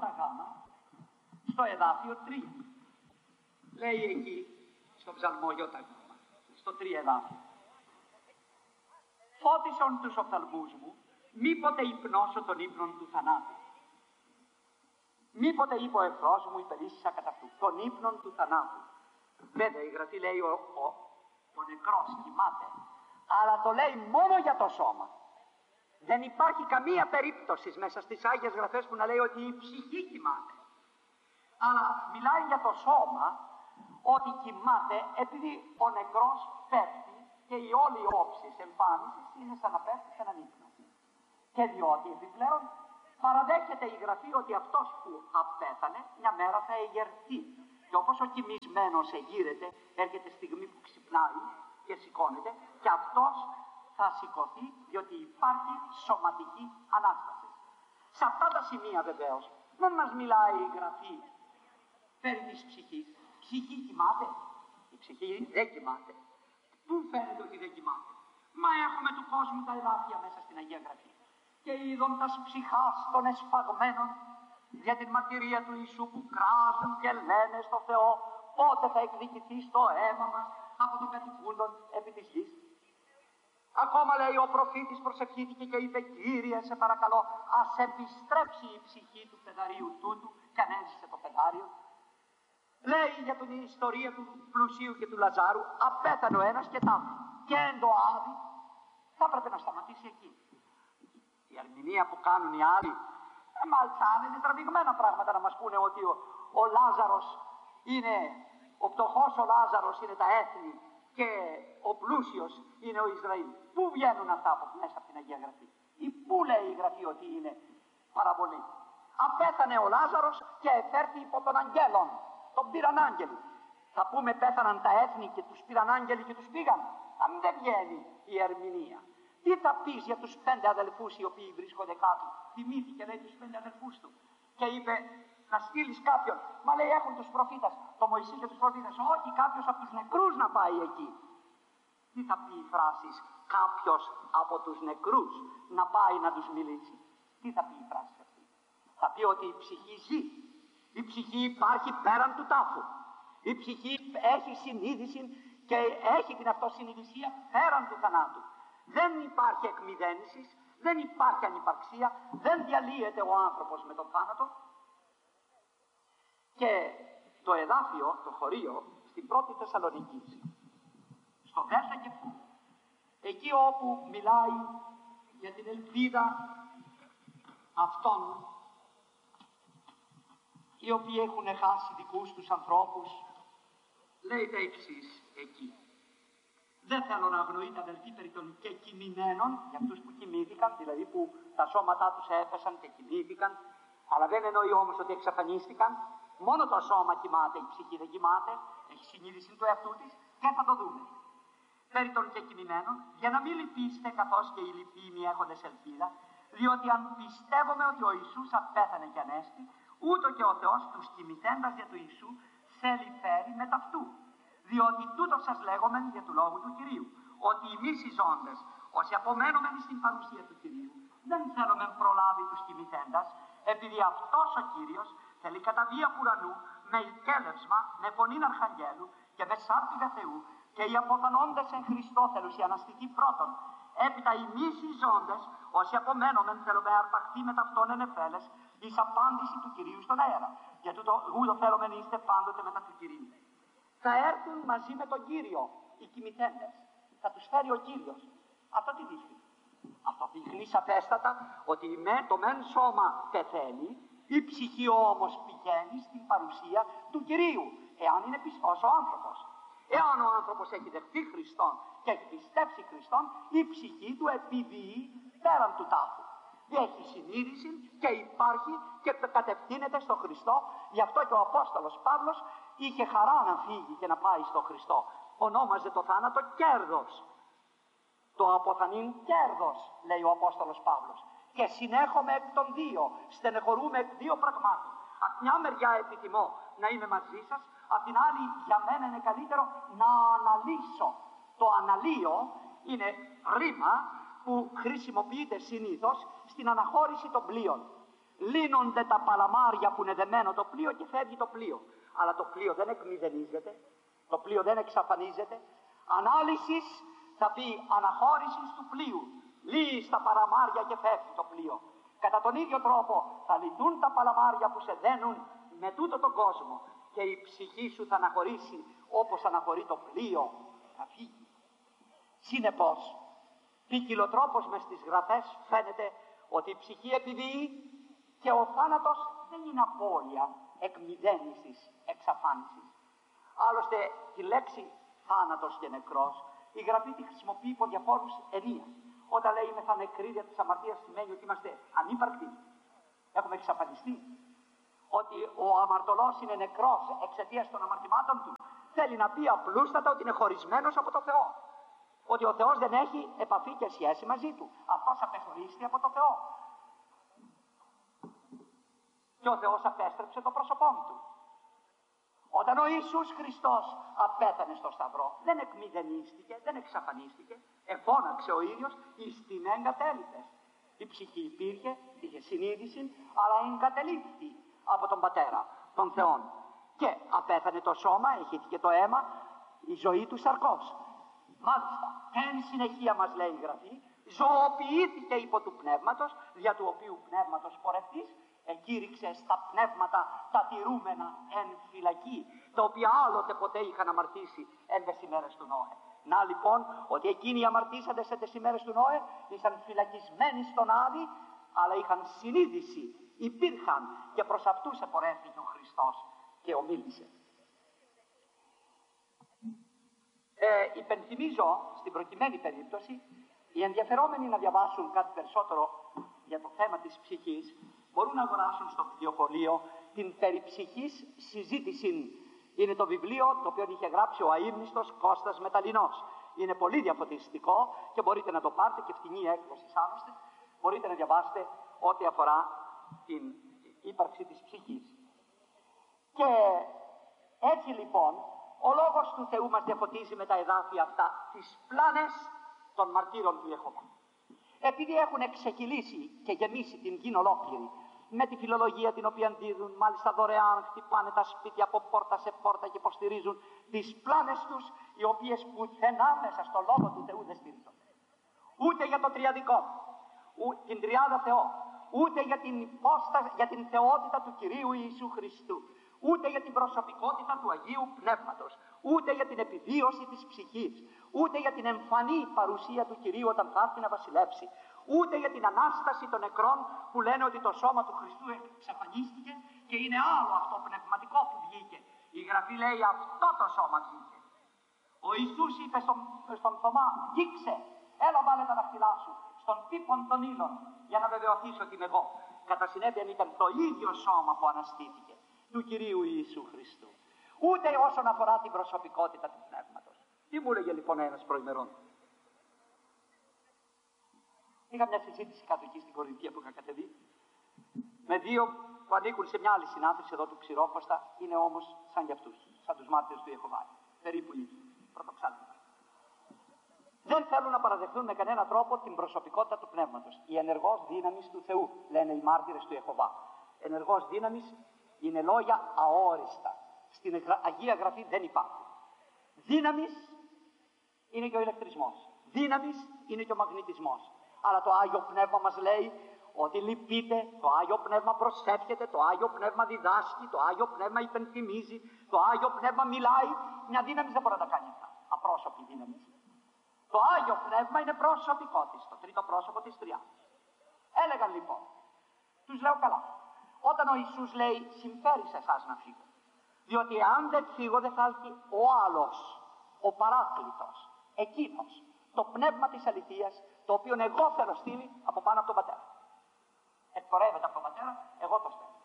στο εδάφιο τρία. Λέει εκεί, στον ψαλμό ΙΓ, στο τρία εδάφιο. Φώτισον τους οφθαλμούς μου, μήποτε υπνώσω τον ύπνον του θανάτου. Μήποτε είπε ο εχθρός μου, υπερίσχυσα κατά αυτού, τον ύπνον του θανάτου. Βέβαια η Γραφή λέει ο, ο, ο νεκρός κοιμάται, αλλά το λέει μόνο για το σώμα. Δεν υπάρχει καμία περίπτωση μέσα στις Άγιες Γραφές που να λέει ότι η ψυχή κοιμάται. Αλλά μιλάει για το σώμα, ότι κοιμάται επειδή ο νεκρός πέφτει και η όλη όψη εμφάνισης είναι σαν να πέφτει σε έναν ύπνο. Και διότι επιπλέον παραδέχεται η Γραφή ότι αυτός που απέθανε μια μέρα θα εγερθεί. Και όπως ο κοιμισμένος εγείρεται, έρχεται στιγμή που ξυπνάει και σηκώνεται, και αυτός θα σηκωθεί, διότι υπάρχει σωματική Ανάσταση. Σε αυτά τα σημεία βεβαίως δεν μας μιλάει η Γραφή περί της ψυχής. Ψυχή κοιμάται. Η ψυχή δεν κοιμάται. Πού φαίνεται ότι δεν κοιμάται? Μα έχουμε του κόσμου τα εδάφια μέσα στην Αγία Γραφή. Και είδον τας ψυχάς των εσφαγμένων για την μαρτυρία του Ιησού που κράζουν και λένε στο Θεό πότε θα εκδικηθεί στο αίμα μας από τον κατοικούντον επί της γης. Ακόμα λέει ο προφήτης προσευχήθηκε και είπε: Κύριε, σε παρακαλώ, ας επιστρέψει η ψυχή του παιδαρίου τούτου, και ανέζησε το παιδάριο. Λέει για την ιστορία του πλουσίου και του Λαζάρου, απέθανε ο ένας και τάφη. Και εν το άδει, θα έπρεπε να σταματήσει εκεί. Η ερμηνεία που κάνουν οι άλλοι, ε, μάλιστα είναι τραβηγμένα πράγματα να μας πούνε ότι ο, ο Λάζαρος είναι, ο πτωχός ο Λάζαρος είναι τα έθνη και ο πλούσιος είναι ο Ισραήλ. Πού βγαίνουν αυτά από μέσα από την Αγία Γραφή? Ή πού λέει η Γραφή ότι είναι παραβολή? Απέθανε ο Λάζαρος και εφέρθη υπό των αγγέλων. Τον πήραν άγγελοι. Θα πούμε πέθαναν τα έθνη και τους πήραν άγγελοι και τους πήγαν? Αν δεν βγαίνει η ερμηνεία. Τι θα πεις για τους πέντε αδελφούς οι οποίοι βρίσκονται κάτω? Θυμήθηκε, λέει, τους πέντε αδελφούς του και είπε να στείλεις κάποιον. Μα λέει έχουν τους προφήτες, το Μωυσή και τους προφήτες. Όχι, κάποιος από τους νεκρούς να πάει εκεί. Τι θα πει η φράση κάποιος από τους νεκρούς να πάει να τους μιλήσει? Τι θα πει η φράση αυτή? Θα πει ότι η ψυχή ζει. Η ψυχή υπάρχει πέραν του τάφου. Η ψυχή έχει συνείδηση και έχει την αυτοσυνειδησία πέραν του θανάτου. Δεν υπάρχει εκμυδένιση, δεν υπάρχει ανυπαρξία, δεν διαλύεται ο άνθρωπος με τον θάνατο. Και το εδάφιο, το χωρίο, στην πρώτη Θεσσαλονίκη, στο Δέλτα και Φου, εκεί όπου μιλάει για την ελπίδα αυτών οι οποίοι έχουν χάσει δικούς τους ανθρώπους, λέει τα εξής εκεί. Δεν θέλω να αγνοείτε, αδελφοί, περί των και κοιμημένων, για αυτούς που κοιμήθηκαν, δηλαδή που τα σώματά τους έπεσαν και κοιμήθηκαν, αλλά δεν εννοεί όμως ότι εξαφανίστηκαν. Μόνο το σώμα κοιμάται, η ψυχή δεν κοιμάται, έχει συνείδηση του εαυτού της, και θα το δούμε. Περί των και κοιμημένων, για να μην λυπήσετε καθώς και οι λυπήμοι έχοντες ελπίδα, διότι αν πιστεύουμε ότι ο Ιησούς απέθανε και ανέστη, ούτω και ο Θεός τους κοιμηθέντας για του Ιησού θέλει φέρει με ταυτού. Διότι τούτο σας λέγομεν για του λόγου του Κυρίου, ότι εμείς οι ζώντες, όσοι απομένομεν στην παρουσία του Κυρίου, δεν θέλουμε προλάβει τους κοιμηθέντας, επειδή αυτός ο Κύριος θέλει κατά βία ουρανού, με οικέλευσμα, με φωνήν αρχαγγέλου και με σάρπιγγα Θεού, και οι αποθανόντες εν Χριστώ θέλουσι αναστηθεί πρώτον. Έπειτα εμείς οι ζώντες, όσοι απομένομεν θέλουμε αρπαχθεί με ταυτόν εν εφέλες, εις απάντηση του Κυρίου στον αέρα. Για τούτο ούτω θέλομεν είστε πάντοτε μετά του Κυρίου. Θα έρθουν μαζί με τον Κύριο οι κοιμηθέντες. Θα τους φέρει ο Κύριος. Αυτό τι δείχνει? Αυτό δείχνει σαφέστατα ότι με το μεν σώμα πεθαίνει, η ψυχή όμως πηγαίνει στην παρουσία του Κυρίου, εάν είναι πιστός ο άνθρωπος. Εάν ο άνθρωπος έχει δεχτεί Χριστόν και έχει πιστέψει Χριστόν, η ψυχή του επιβιεί πέραν του τάφου. Έχει συνείδηση και υπάρχει και κατευθύνεται στο Χριστό. Γι' αυτό και ο Απόστολος Παύλος είχε χαρά να φύγει και να πάει στο Χριστό. Ονόμαζε το θάνατο κέρδος. Το αποθανήν κέρδος, λέει ο Απόστολος Παύλος. Και συνέχομαι εκ των δύο, στενεχωρούμε εκ δύο πραγμάτων. Απ' μια μεριά επιθυμώ να είμαι μαζί σας, απ' την άλλη για μένα είναι καλύτερο να αναλύσω. Το αναλύω είναι ρήμα που χρησιμοποιείται συνήθως στην αναχώρηση των πλοίων. Λύνονται τα παλαμάρια που είναι δεμένο το πλοίο και φεύγει το πλοίο. Αλλά το πλοίο δεν εκμηδενίζεται, το πλοίο δεν εξαφανίζεται. Ανάλυσης θα πει αναχώρησης του πλοίου. Λύεις τα παλαμάρια και φεύγει το πλοίο. Κατά τον ίδιο τρόπο θα λυθούν τα παλαμάρια που σε δένουν με τούτο τον κόσμο και η ψυχή σου θα αναχωρήσει όπως αναχωρεί το πλοίο. Θα φύγει. Συνεπώς, ποικιλοτρόπως μες στις γραφές φαίνεται ότι η ψυχή επιβιεί και ο θάνατος δεν είναι απώλεια εκμηδένισης, εξαφάνισης. Άλλωστε τη λέξη θάνατος και νεκρός η Γραφή τη χρησιμοποιεί υπό διαφόρους ενίας. Όταν λέει είμαι θα νεκροί δια της αμαρτίας σημαίνει ότι είμαστε ανύπαρκτοι. Έχουμε εξαφανιστεί. Ότι ο αμαρτωλός είναι νεκρός εξαιτίας των αμαρτημάτων του. Θέλει να πει απλούστατα ότι είναι χωρισμένος από το Θεό. Ότι ο Θεός δεν έχει επαφή και σχέση μαζί του. Αυτός απεχωρίστηκε από το Θεό. Και ο Θεός απέστρεψε το πρόσωπό του. Όταν ο Ιησούς Χριστός απέθανε στο Σταυρό, δεν εκμηδενίστηκε, δεν εξαφανίστηκε, εφώναξε ο ίδιος εις την εγκατέλειπες. Η ψυχή υπήρχε, είχε συνείδηση, αλλά εγκατελείπθη από τον Πατέρα, τον Θεόν. Και απέθανε το σώμα, εχήθηκε το αίμα, η ζωή του σαρκός. Μάλιστα, εν συνεχεία μας λέει η Γραφή, ζωοποιήθηκε υπό του πνεύματος, δια του οποίου πνεύματος πορευτής, εκήρυξε στα πνεύματα τα τηρούμενα εν φυλακή, τα οποία άλλοτε ποτέ είχαν αμαρτήσει εν τες ημέρες του Νόε. Να λοιπόν, ότι εκείνοι οι αμαρτήσαντες εν τες ημέρες του Νόε ήσαν φυλακισμένοι στον Άδη, αλλά είχαν συνείδηση, υπήρχαν, και προς αυτούς επορεύθηκε ο Χριστός και ομίλησε. Ε, υπενθυμίζω στην προκειμένη περίπτωση οι ενδιαφερόμενοι να διαβάσουν κάτι περισσότερο για το θέμα της ψυχής μπορούν να αγοράσουν στο βιβλιοπωλείο την περιψυχής συζήτηση. Είναι το βιβλίο το οποίο είχε γράψει ο αείμνηστος Κώστας Μεταλλινός. Είναι πολύ διαφωτιστικό και μπορείτε να το πάρετε, και φτηνή έκδοση άλλωστε. Μπορείτε να διαβάσετε ό,τι αφορά την ύπαρξη της ψυχής. Και έτσι λοιπόν ο Λόγος του Θεού μας διαφωτίζει με τα εδάφια αυτά τις πλάνες των μαρτύρων του Ιεχωβά. Επειδή έχουν ξεκυλήσει και γεμίσει την γη ολόκληρη με τη φιλολογία την οποία δίδουν, μάλιστα δωρεάν χτυπάνε τα σπίτια από πόρτα σε πόρτα και υποστηρίζουν τις πλάνες τους, οι οποίες πουθενά μέσα στο Λόγο του Θεού δεν στηρίζονται. Ούτε για το τριαδικό, ούτε την τριάδα Θεό, ούτε για την, υπόστα, για την θεότητα του Κυρίου Ιησού Χριστού, ούτε για την προσωπικότητα του Αγίου Πνεύματος, ούτε για την επιβίωση της ψυχής, ούτε για την εμφανή παρουσία του Κυρίου όταν θα έρθει να βασιλεύσει, ούτε για την Ανάσταση των νεκρών που λένε ότι το σώμα του Χριστού εξαφανίστηκε και είναι άλλο αυτό πνευματικό που βγήκε. Η Γραφή λέει αυτό το σώμα βγήκε. Ο Ιησούς είπε στον, στον Θωμά, γύξε, έλα βάλε τα δαχτυλά σου στον τύπον των ύλων για να βεβαιωθείς ότι είμαι εγώ. Κατά συνέπεια ήταν το ίδιο σώμα που αναστήθηκε του Κυρίου Ιησού Χριστού. Ούτε όσον αφορά την προσωπικότητα του Πνεύματος. Τι μου έλεγε λοιπόν ένας προημερών. Είχα μια συζήτηση κάτω εκεί στην Κορινθία που είχα κατεβεί με δύο που ανήκουν σε μια άλλη συνάντηση εδώ του Ξηρόφωστα, είναι όμως σαν για αυτούς, σαν τους μάρτυρες του Ιεχωβά. Περίπου ίδιοι, πρωτοξάλτες. Δεν θέλουν να παραδεχθούν με κανένα τρόπο την προσωπικότητα του Πνεύματος. Η ενεργός δύναμης του Θεού, λένε οι μάρτυρες του Ιεχωβά. Ενεργός δύναμης είναι λόγια αόριστα. Στην Αγία Γραφή δεν υπάρχει. Δύναμης είναι και ο ηλεκτρισμός. Δύναμης είναι και ο μαγνητισμός. Αλλά το Άγιο Πνεύμα μας λέει ότι λυπείται, το Άγιο Πνεύμα προσεύχεται, το Άγιο Πνεύμα διδάσκει, το Άγιο Πνεύμα υπενθυμίζει, το Άγιο Πνεύμα μιλάει. Μια δύναμη δεν μπορεί να τα κάνει αυτά. Απρόσωπη δύναμη. Το Άγιο Πνεύμα είναι πρόσωπικό της, το τρίτο πρόσωπο της Τριάδας. Έλεγαν λοιπόν, τους λέω καλά, όταν ο Ιησούς λέει συμφέρει σε εσάς να φύγω, διότι αν δεν φύγω δεν θα έρθει ο άλλος, ο Παράκλητος, εκείνος, το πνεύμα της αληθείας, το οποίο εγώ θέλω στείλει από πάνω από τον Πατέρα. Εκπορεύεται από τον Πατέρα, εγώ το στέλνω.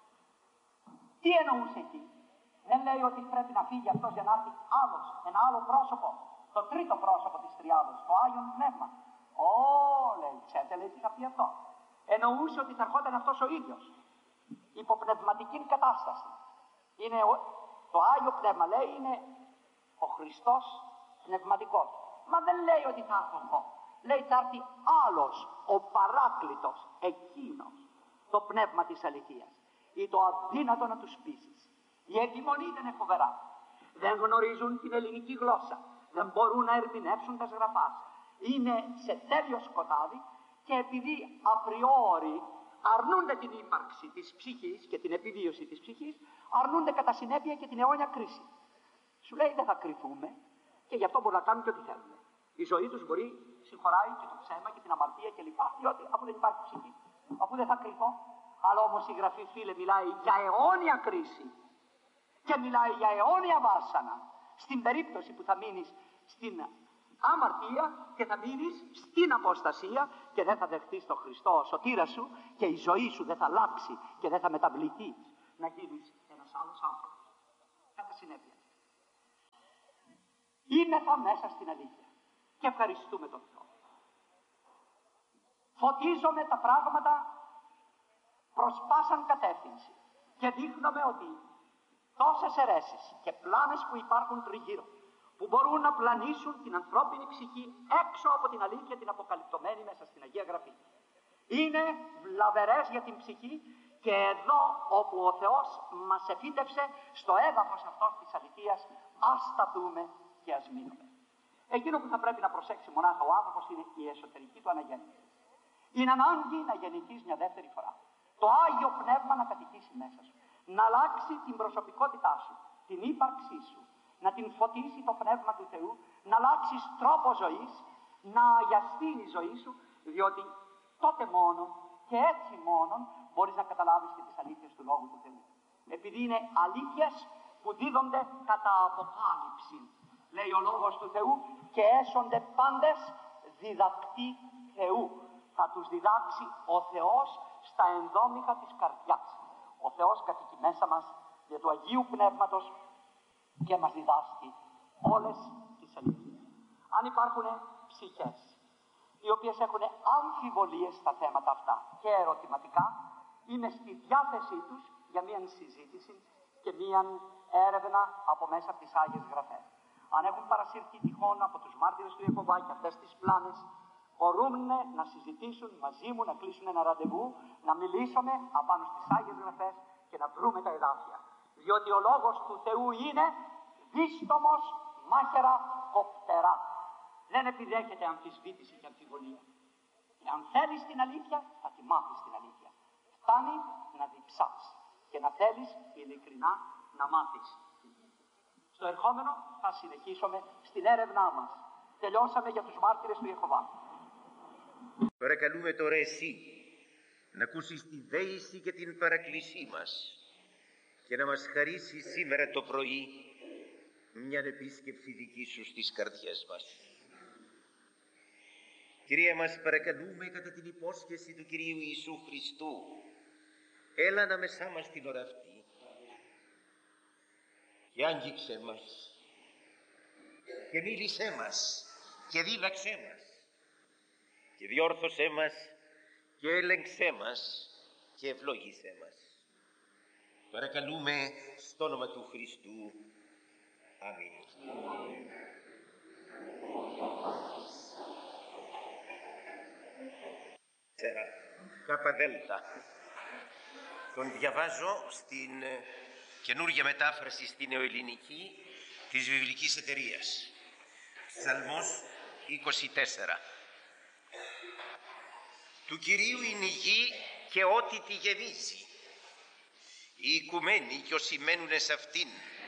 Τι εννοούσε εκεί? Δεν λέει ότι πρέπει να φύγει αυτός για να έρθει άλλος, ένα άλλο πρόσωπο, το τρίτο πρόσωπο της Τριάδος, το Άγιον Πνεύμα. Ω, λέει, ξέρετε, λέει, τι θα πει αυτό. Εννοούσε ότι θα ερχόταν αυτός ο ίδιος. Υποπνευματική κατάσταση. Είναι ο, το Άγιο Πνεύμα, λέει, είναι ο Χριστός πνευματικός. Μα δεν λέει ότι θα έρθω εγώ. Λέει θα έρθει άλλος, ο Παράκλητος, εκείνος, το πνεύμα της αληθείας. Ή το αδύνατο να τους πείσεις. Η επιμονή είναι φοβερά. Δεν γνωρίζουν την ελληνική γλώσσα. Δεν μπορούν να ερμηνεύσουν τα σγραφάς. Είναι σε τέλειο σκοτάδι και επειδή απριόρι αρνούνται την ύπαρξη της ψυχής και την επιβίωση της ψυχής, αρνούνται κατά συνέπεια και την αιώνια κρίση. Σου λέει δεν θα κρυθούμε και γι' αυτό μπορούν να κάνουν και ό,τι θέλουν. Η ζωή τους μπορεί, συγχωράει και το ψέμα και την αμαρτία κλπ. Διότι αφού δεν υπάρχει ψυχή, αφού δεν θα κρυθώ. Αλλά όμως η Γραφή, φίλε, μιλάει για αιώνια κρίση και μιλάει για αιώνια βάσανα. Στην περίπτωση που θα μείνεις στην αμαρτία και θα μείνεις στην αποστασία και δεν θα δεχτείς τον Χριστό ο σωτήρα σου και η ζωή σου δεν θα αλλάξει και δεν θα μεταβληθεί να γίνεις ένας άλλος άνθρωπος. Κατά συνέπεια. Είμεθα μέσα στην αλήθεια και ευχαριστούμε τον Θεό. Φωτίζομαι τα πράγματα προς πάσαν κατεύθυνση και δείχνουμε ότι τόσες αιρέσεις και πλάνες που υπάρχουν τριγύρω που μπορούν να πλανήσουν την ανθρώπινη ψυχή έξω από την αλήθεια την αποκαλυπτωμένη μέσα στην Αγία Γραφή είναι βλαβερές για την ψυχή και εδώ όπου ο Θεός μας εφύτευσε στο έδαφος αυτός της αληθείας ας τα δούμε και ας μείνουμε. Εκείνο που θα πρέπει να προσέξει μονάχα ο άνθρωπος είναι η εσωτερική του αναγέννηση. Είναι ανάγκη να γεννηθείς μια δεύτερη φορά. Το Άγιο Πνεύμα να κατοικήσει μέσα σου. Να αλλάξει την προσωπικότητά σου, την ύπαρξή σου. Να την φωτίσει το Πνεύμα του Θεού. Να αλλάξεις τρόπο ζωής. Να αγιαστεί η ζωή σου. Διότι τότε μόνο και έτσι μόνο μπορείς να καταλάβεις και τις αλήθειες του Λόγου του Θεού. Επειδή είναι αλήθειες που δίδονται κατά αποκάλυψη. Λέει ο Λόγος του Θεού και έσονται πάντες διδακτοί Θεού. Θα τους διδάξει ο Θεός στα ενδόμηχα της καρδιάς. Ο Θεός κατοικεί μέσα μας για του Αγίου Πνεύματος και μας διδάσκει όλες τις αλήθειες. Αν υπάρχουν ψυχές οι οποίες έχουν αμφιβολίες στα θέματα αυτά και ερωτηματικά, είμαι στη διάθεσή τους για μια συζήτηση και μια έρευνα από μέσα από τις Άγιες Γραφές. Αν έχουν παρασύρθει τυχόν από τους μάρτυρες του Ιεχωβά και αυτές τις πλάνες, μπορούν να συζητήσουν μαζί μου, να κλείσουν ένα ραντεβού, να μιλήσουμε απάνω στις Άγιες Γραφές και να βρούμε τα εδάφια. Διότι ο Λόγος του Θεού είναι δίστομος μάχαιρα κοπτερά. Δεν επιδέχεται αμφισβήτηση και αμφιβολία. Αν θέλεις την αλήθεια, θα τη μάθεις την αλήθεια. Φτάνει να διψάς και να θέλεις ειλικρινά να μάθεις. Στο ερχόμενο θα συνεχίσουμε στην έρευνά μας. Τελειώσαμε για τους μάρτυρες του Ιεχωβά. Παρακαλούμε τώρα εσύ να ακούσεις τη δέηση και την παρακλήσή μας και να μας χαρίσει σήμερα το πρωί μια επίσκεψη δική σου στις καρδιές μας. Κυρία, μας παρακαλούμε κατά την υπόσχεση του Κυρίου Ιησού Χριστού, έλα ανάμεσά μας την ώρα αυτή και άγγιξέ μας και μίλησέ μας και δίδαξέ μας και διόρθωσέ μας και έλεγξέ μας και ευλόγησέ μας. Παρακαλούμε στο όνομα του Χριστού. Αμήν. Κάπα δέλτα. Τον διαβάζω στην καινούργια μετάφραση στη νεοελληνική της βιβλικής εταιρείας. Ψαλμός είκοσι τέσσερα. Του Κυρίου είναι η γη και ό,τι τη γεμίζει, οι οικουμένοι και όσοι μένουνε σε αυτήν.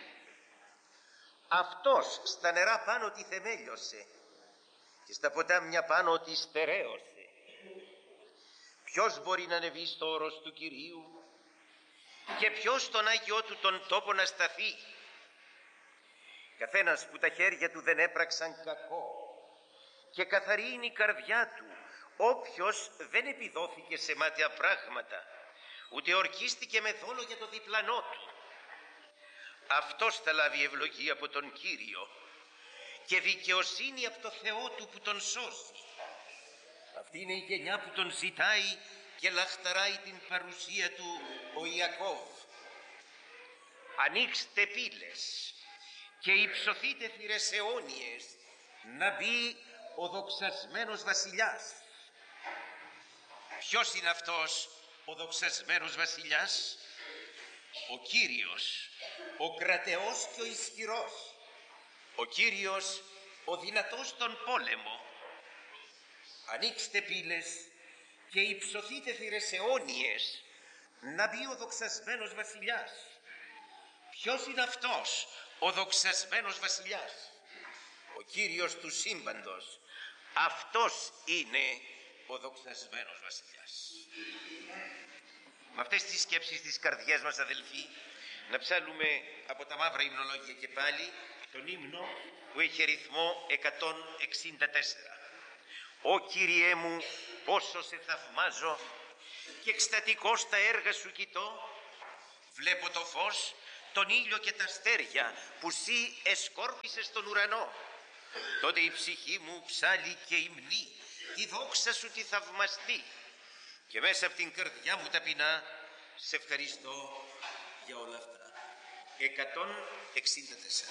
Αυτός στα νερά πάνω τη θεμέλιωσε και στα ποτάμια πάνω τη στερέωσε. Ποιος μπορεί να ανεβεί στο όρος του Κυρίου και ποιος στον Άγιο του τον τόπο να σταθεί? Καθένας που τα χέρια του δεν έπραξαν κακό και καθαρή είναι η καρδιά του, όποιος δεν επιδόθηκε σε μάταια πράγματα, ούτε ορκίστηκε με δόλο για το διπλανό του. Αυτός θα λάβει ευλογία από τον Κύριο και δικαιοσύνη από το Θεό του που τον σώζει. Αυτή είναι η γενιά που τον ζητάει και λαχταράει την παρουσία του ο Ιακώβ. Ανοίξτε πύλες και υψωθείτε θύρες αιώνιες, να μπει ο δοξασμένος βασιλιάς. Ποιος είναι αυτός ο δοξασμένος βασιλιάς? Ο Κύριος, ο κρατεός και ο ισχυρός, ο Κύριος, ο δυνατός στον πόλεμο. Ανοίξτε πύλες και υψωθείτε θύρες αιώνιες, να μπει ο δοξασμένος βασιλιάς. Ποιος είναι αυτός ο δοξασμένος βασιλιάς? Ο Κύριος του σύμπαντος. Αυτός είναι ο δοξασμένος βασιλιάς. Με αυτές τις σκέψεις της καρδιάς μας, αδελφοί, να ψάλουμε από τα μαύρα υμνολόγια και πάλι τον ύμνο που έχει ρυθμό εκατόν εξήντα τέσσερα. «Ω Κύριέ μου, πόσο σε θαυμάζω και εκστατικός τα έργα σου κοιτώ. Βλέπω το φως, τον ήλιο και τα αστέρια που σύ εσκόρπισες στον ουρανό. Τότε η ψυχή μου ψάλει και υμνεί τη δόξα σου τη θαυμαστή. Και μέσα από την καρδιά μου ταπεινά σε ευχαριστώ για όλα αυτά». εκατόν εξήντα τέσσερα.